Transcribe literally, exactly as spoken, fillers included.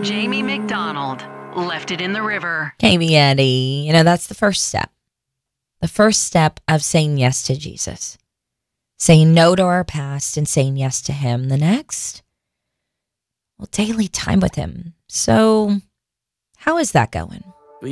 Jamie McDonald left it in the river. Amy Eddie, you know, that's the first step. The first step of saying yes to Jesus. Saying no to our past and saying yes to him. The next, well, daily time with him. So how is that going?